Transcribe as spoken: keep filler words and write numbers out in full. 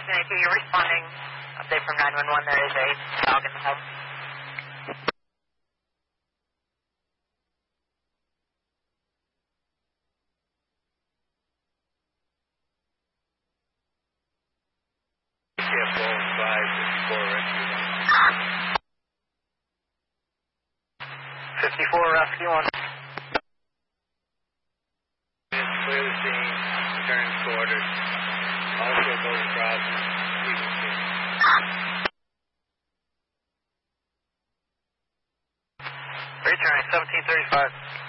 ninety-two, you're responding. Update from nine one one, there is a dog in the home. fifty-four, rescue one. Clear the scene, return to quarters. Also goes across and leave the scene. Returning seventeen thirty-five.